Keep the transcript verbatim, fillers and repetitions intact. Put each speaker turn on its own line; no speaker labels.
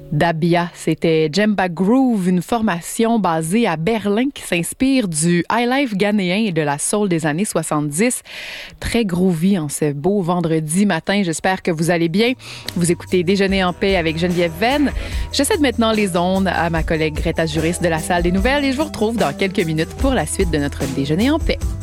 Dabia, c'était Djemba Groove, une formation basée à Berlin qui s'inspire du highlife ghanéen et de la soul des années soixante-dix. Très groovy en ce beau vendredi matin. J'espère que vous allez bien. Vous écoutez Déjeuner en paix avec Geneviève Venn. Je cède maintenant les ondes à ma collègue Greta Juris de la Salle des Nouvelles et je vous retrouve dans quelques minutes pour la suite de notre Déjeuner en paix.